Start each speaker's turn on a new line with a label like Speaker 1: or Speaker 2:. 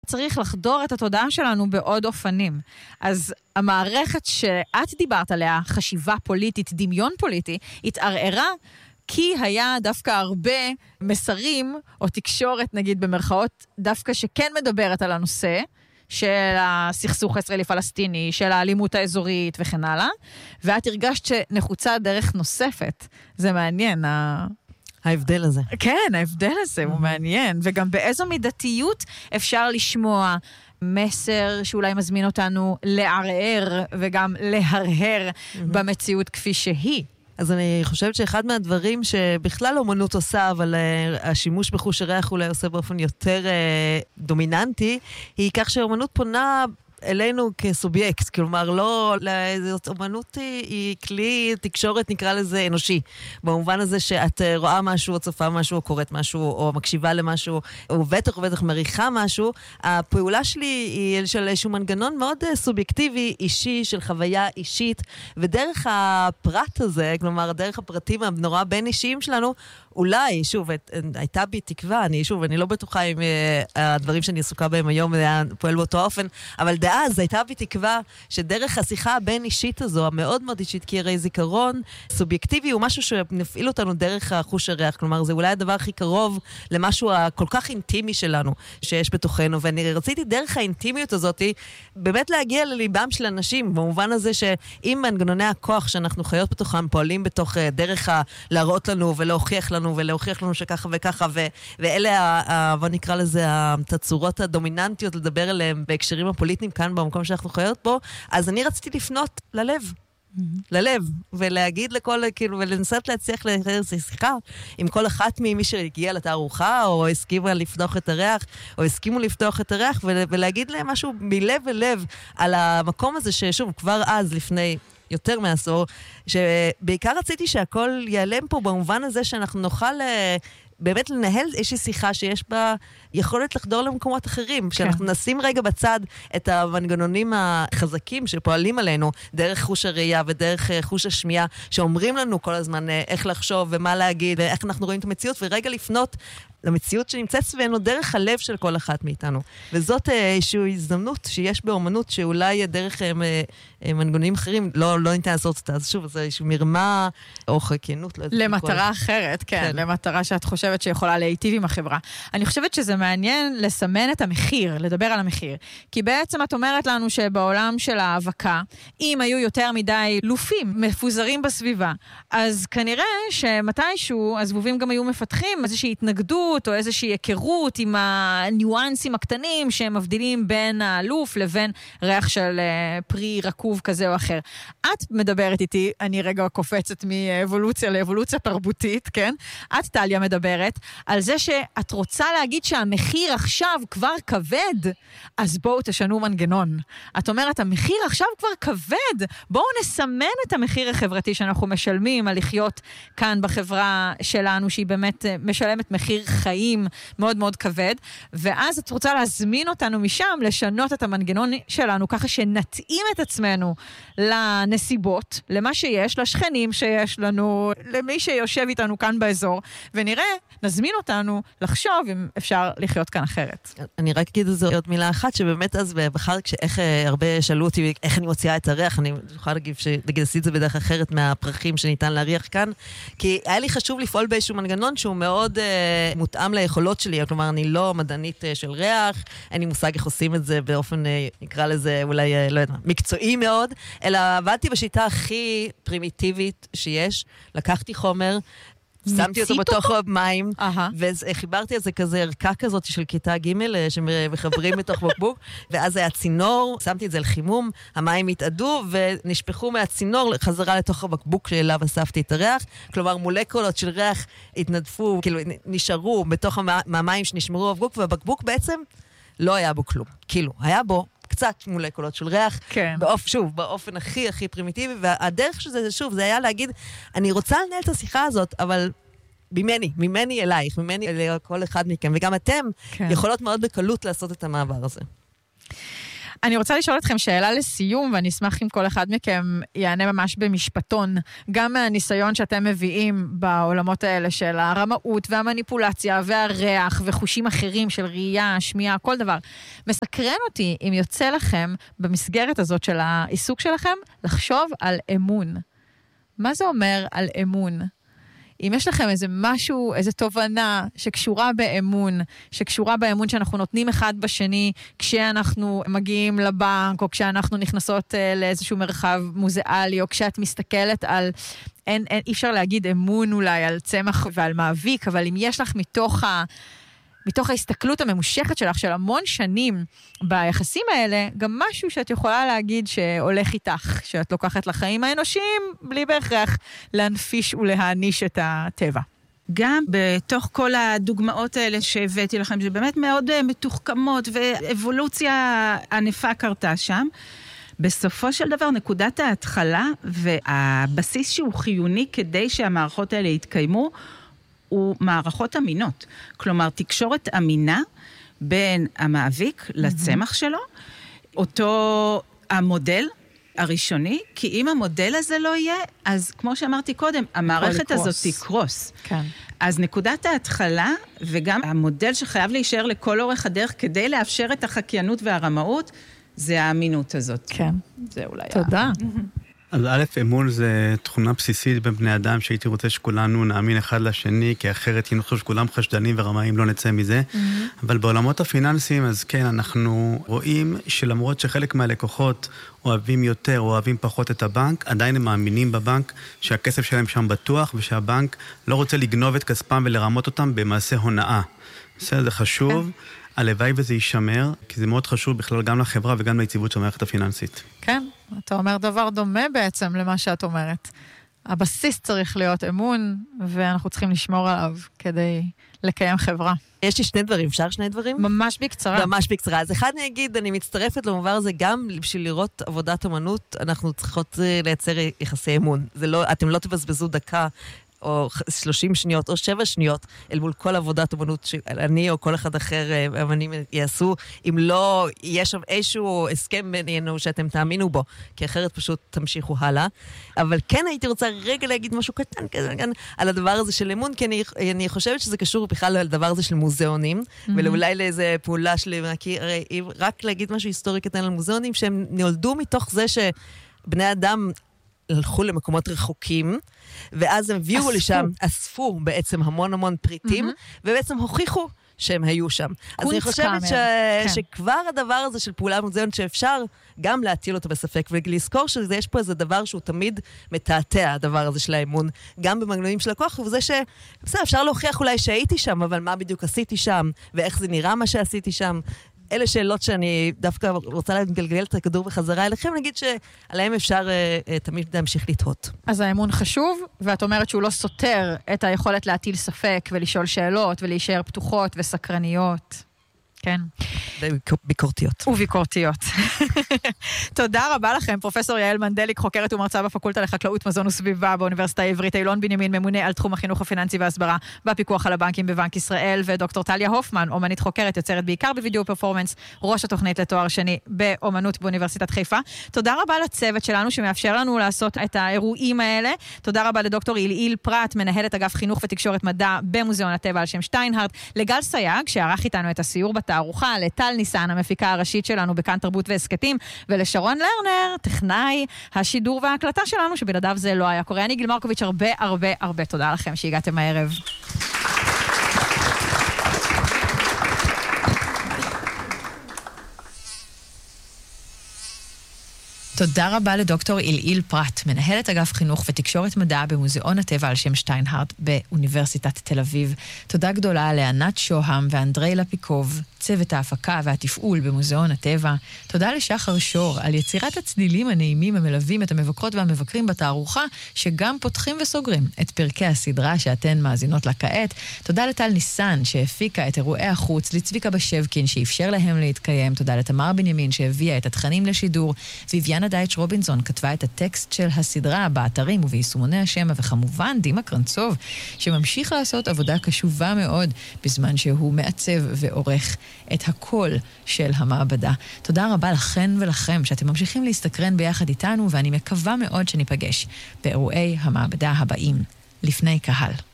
Speaker 1: צריך לחדור את התודעה שלנו בעוד אופנים. אז המערכת שאת דיברת עליה, חשיבה פוליטית, דמיון פוליטי, התערערה כי היה דווקא הרבה מסרים, או תקשורת נגיד במרכאות, דווקא שכן מדברת על הנושא, של הסכסוך הישראלי-פלסטיני, של האלימות האזורית וכן הלאה, ואת הרגשת שנחוצה דרך נוספת. זה מעניין.
Speaker 2: ההבדל הזה.
Speaker 1: כן, ההבדל הזה הוא מעניין, וגם באיזו מידתיות אפשר לשמוע מסר שאולי מזמין אותנו לערער וגם להרהר במציאות כפי שהיא.
Speaker 2: אז אני חושבת שאחד מהדברים שבכלל אומנות עושה, אבל השימוש בחוש הריח אולי עושה באופן יותר דומיננטי, היא כך שאומנות פונה אלינו כסובייקט, כלומר לא, זאת אומנות היא כלי תקשורת נקרא לזה אנושי, במובן הזה שאת רואה משהו, או צופה משהו, או קוראת משהו, או מקשיבה למשהו, או בטח מריחה משהו, הפעולה שלי היא של איזשהו מנגנון מאוד סובייקטיבי, אישי, של חוויה אישית, ודרך הפרט הזה, כלומר דרך הפרטים הנורא בין אישיים שלנו, אולי, שוב, הייתה בי תקווה, אני לא בטוחה אם הדברים שאני עסוקה בהם היום פועל באותו אופן, אבל דאז הייתה בי תקווה שדרך השיחה הבין אישית הזו, המאוד מאוד אישית, כי הרי זיכרון סובייקטיבי הוא משהו שנפעיל אותנו דרך החוש הריח, כלומר זה אולי הדבר הכי קרוב למשהו הכל כך אינטימי שלנו שיש בתוכנו, ואני רציתי דרך האינטימיות הזאת באמת להגיע לליבם של אנשים, במובן הזה שאם מנגנוני הכוח שאנחנו חיות בתוכם פועלים בתוך דרך להראות לנו ולהוכיח לנו שככה וככה, ואלה, בוא נקרא לזה, התצורות הדומיננטיות לדבר עליהם בהקשרים הפוליטיים כאן במקום שאנחנו חיות בו, אז אני רציתי לפנות ללב, ולהגיד לכל, כאילו, ולנסות להצליח להחזיר שיחה עם כל אחת ממי שהגיעה לתערוכה, או הסכימה לפתוח את הריח, או הסכימו לפתוח את הריח, ולהגיד להם משהו מלב ולב על המקום הזה ששוב, כבר אז לפני יותר מעשור, שבעיקר רציתי שהכל ייעלם פה במובן הזה שאנחנו נוכל באמת לנהל איזושהי שיחה שיש בה יכולת לחדור למקומות אחרים, כן. שאנחנו נשים רגע בצד את המנגנונים החזקים שפועלים עלינו, דרך חוש הראייה ודרך חוש השמיעה, שאומרים לנו כל הזמן איך לחשוב ומה להגיד, ואיך אנחנו רואים את המציאות, ורגע לפנות למציאות שנמצאת סביבנו דרך הלב של כל אחת מאיתנו. וזאת איזושהי הזדמנות שיש באומנות שאולי דרך מנגנונים אחרים לא ניתן לעשות אותה. אז שוב, זה איזושהי מרמה או חכיינות.
Speaker 1: למטרה אחרת, כן. למטרה שאת חושבת שיכולה להיטיב עם החברה. אני חושבת שזה מעניין לסמן את המחיר, לדבר על המחיר. כי בעצם את אומרת לנו שבעולם של ההאבקה, אם היו יותר מדי לופים מפוזרים בסביבה, אז כנראה שמתישהו הזבובים גם היו מפתחים איזושהי התנגדות או איזושהי היכרות עם הניואנסים הקטנים שהם מבדילים בין האלוף לבין ריח של פרי רקוב כזה או אחר. את מדברת איתי, אני רגע קופצת מאבולוציה לאבולוציה תרבותית, כן? את, טליה, מדברת על זה שאת רוצה להגיד שהמחיר עכשיו כבר כבד, אז בואו תשנו מנגנון. את אומרת, המחיר עכשיו כבר כבד, בואו נסמן את המחיר החברתי שאנחנו משלמים על לחיות כאן בחברה שלנו, שהיא באמת משלמת מחיר חיים מאוד מאוד כבד, ואז את רוצה להזמין אותנו משם, לשנות את המנגנון שלנו, ככה שנתאים את עצמנו לנסיבות, למה שיש, לשכנים שיש לנו, למי שיושב איתנו כאן באזור, ונראה, נזמין אותנו לחשוב אם אפשר לחיות כאן אחרת.
Speaker 2: אני רק אגיד איזו עוד מילה אחת, שבאמת אז בחר, איך הרבה שאלו אותי איך אני מוציאה את הריח, אני יכולה להגיד עשיתי את זה בדרך אחרת מהפרחים שניתן להריח כאן, כי היה לי חשוב לפעול באיזשהו מנגנון שהוא מאוד מותאם ליכולות שלי, כלומר אני לא מדענית של ריח, אין לי מושג איך עושים את זה באופן, נקרא לזה אולי, לא יודע, מקצועי מאוד, אלא עבדתי בשיטה הכי פרימיטיבית שיש, לקחתי חומר, שמתי אותו בתוך מים, וחיברתי איזה כזה ערכה כזאת של כיתה ג' שמחברים בתוך בקבוק, ואז היה צינור, שמתי את זה לחימום, המים התאדו, ונשפכו מהצינור חזרה לתוך הבקבוק שאליו אספתי את הריח, כלומר מולקולות של ריח התנדפו, כאילו נשארו בתוך המים שנשמרו בבקבוק, והבקבוק בעצם לא היה בו כלום, כאילו היה בו קצת מולקולות של ריח, כן. באופן הכי פרימיטיבי, והדרך שזה, שוב, זה היה להגיד, אני רוצה לנהל את השיחה הזאת, אבל ממני אלייך, ממני לכל אחד מכם, וגם אתם יכולות מאוד בקלות לעשות את המעבר הזה.
Speaker 1: אני רוצה לשאול אתכם שאלה לסיום, ואני אשמח אם כל אחד מכם יענה ממש במשפטון, גם מהניסיון שאתם מביאים בעולמות האלה של הרמאות והמניפולציה והריח וחושים אחרים של ראייה, שמיעה, כל דבר. מסקרן אותי אם יוצא לכם במסגרת הזאת של העיסוק שלכם לחשוב על אמון. מה זה אומר על אמון? אם יש לכם איזה משהו, איזה תובנה שקשורה באמון, שקשורה באמון שאנחנו נותנים אחד בשני, כשאנחנו מגיעים לבנק, או כשאנחנו נכנסות לאיזשהו מרחב מוזיאלי, או כשאת מסתכלת על, אי אפשר להגיד אמון אולי על צמח ועל מאביק, אבל אם יש לך מתוך ההסתכלות הממושכת שלך, של המון שנים ביחסים האלה, גם משהו שאת יכולה להגיד שהולך איתך, שאת לוקחת לחיים האנושיים, בלי בהכרח להנפיש ולהעניש את הטבע.
Speaker 3: גם בתוך כל הדוגמאות האלה שהבאתי לכם, שבאמת מאוד מתוחכמות, ואבולוציה ענפה קרתה שם, בסופו של דבר, נקודת ההתחלה, והבסיס שהוא חיוני כדי שהמערכות האלה יתקיימו, הוא מערכות אמינות. כלומר, תקשורת אמינה בין המאביק לצמח שלו, אותו המודל הראשוני, כי אם המודל הזה לא יהיה, אז כמו שאמרתי קודם, המערכת הזאת תקרוס.
Speaker 1: כן.
Speaker 3: אז נקודת ההתחלה, וגם המודל שחייב להישאר לכל אורך הדרך, כדי לאפשר את החקיינות והרמאות, זה האמינות הזאת.
Speaker 1: כן.
Speaker 3: זה אולי...
Speaker 1: תודה.
Speaker 4: אז א', אמון זה תכונה בסיסית בין בני אדם, שהייתי רוצה שכולנו נאמין אחד לשני, כי אחרת אם נחשוב שכולם חשדנים ורמאים לא נצא מזה. אבל בעולמות הפיננסיים, אז כן, אנחנו רואים שלמרות שחלק מהלקוחות אוהבים יותר או אוהבים פחות את הבנק, עדיין הם מאמינים בבנק שהכסף שלהם שם בטוח, ושהבנק לא רוצה לגנוב את כספם ולרמות אותם במעשה הונאה. זה חשוב. הלוואי וזה יישמר, כי זה מאוד חשוב בכלל גם לחברה וגם ליציבות של המערכת הפיננסית.
Speaker 1: כן, אתה אומר דבר דומה בעצם למה שאת אומרת. הבסיס צריך להיות אמון, ואנחנו צריכים לשמור עליו כדי לקיים חברה.
Speaker 2: יש לי שני דברים, אפשר שני דברים?
Speaker 1: ממש בקצרה.
Speaker 2: ממש בקצרה. אז אחד אני אגיד, אני מצטרפת למעבר הזה, גם בשביל לראות עבודת אמנות, אנחנו צריכות לייצר יחסי אמון. אתם לא תבזבזו דקה, או 30 שניות, או 7 שניות, אל מול כל עבודת אמנות שאני או כל אחד אחר אמנים יעשו, אם לא יש שם איזשהו הסכם בינינו שאתם תאמינו בו, כי אחרת פשוט תמשיכו הלאה. אבל כן הייתי רוצה רגע להגיד משהו קטן על הדבר הזה של אמון, כי אני חושבת שזה קשור בכלל על הדבר הזה של מוזיאונים, ואולי לאיזה פעולה שלמה, כי רק להגיד משהו היסטורי קטן על מוזיאונים, שהם נולדו מתוך זה שבני אדם הלכו למקומות רחוקים, ואז הם הביאו לשם, אספו בעצם המון פריטים, ובעצם הוכיחו שהם היו שם. אז אני חושבת שכבר הדבר הזה של פעולה מוזיאון שאפשר גם להטיל אותו בספק, ולזכור שיש פה איזה דבר שהוא תמיד מתעתע, הדבר הזה של האמון, גם במנגנונים של הכוח, וזה בסדר, אפשר להוכיח אולי שהייתי שם, אבל מה בדיוק עשיתי שם, ואיך זה נראה מה שעשיתי שם. אלה שאלות שאני דווקא רוצה לגלגל את הכדור בחזרה אליכם, נגיד שעליהם אפשר תמיד להמשיך לתהות.
Speaker 1: אז האמון חשוב, ואת אומרת שהוא לא סותר את היכולת להטיל ספק ולשאול שאלות ולהישאר פתוחות וסקרניות. כן.
Speaker 2: וביקורתיות.
Speaker 1: וביקורתיות. תודה רבה לכם, פרופסור יעל מנדליק, חוקרת ומרצה בפקולטה לחקלאות, מזון וסביבה באוניברסיטה העברית, אילון בנימין, ממונה על תחום החינוך הפיננסי והסברה בפיקוח על הבנקים בבנק ישראל, ודוקטור טליה הופמן, אומנית חוקרת, יוצרת בעיקר בווידאו פרפורמנס, ראש התוכנית לתואר שני באומנות באוניברסיטת חיפה. תודה רבה לצוות שלנו שמאפשר לנו לעשות את האירועים האלה. תודה רבה לדוקטור איליל פרט, מנהלת אגף חינוך ותקשורת מדע במוזיאון הטבע על שם שטיינהרט, לגל סייג שערך איתנו את הסיור בתערוכה, לטל ניסן, המפיקה הראשית שלנו בכאן תרבות והסקטים, ולשרון לרנר, טכנאי השידור וההקלטה שלנו, שבלעדיו זה לא היה קורה. אני גיל מרקוביץ', הרבה תודה לכם שהגעתם הערב. תודה רבה לדוקטור איליל פרט, מנהלת אגף חינוך ותקשורת מדע במוזיאון הטבע על שם שטיינהרט באוניברסיטת תל אביב. תודה גדולה לענת שוהם ואנדרי לפיקוב, צוות ההפקה והתפעול במוזיאון הטבע. תודה לשחר שור על יצירת הצלילים הנעימים המלווים את המבקרות והמבקרים בתערוכה, שגם פותחים וסוגרים את פרקי הסדרה שאתן מאזינות לה כעת. תודה לטל ניסן שהפיקה את אירועי החוץ, לצביקה בשבקין שאפשר להם להתקיים. תודה לתמר בנימין שהביאה את התכנים לשידור, ויביאנה
Speaker 5: דנה דייטש רובינסון כתבה את הטקסט של הסדרה באתרים וביישומוני השמע, וכמובן דימה קרנצוב, שממשיך לעשות עבודה קשובה מאוד בזמן שהוא מעצב ועורך את הקול של המעבדה. תודה רבה לכן ולכם שאתם ממשיכים להסתקרן ביחד איתנו, ואני מקווה מאוד שניפגש באירועי המעבדה הבאים לפני קהל.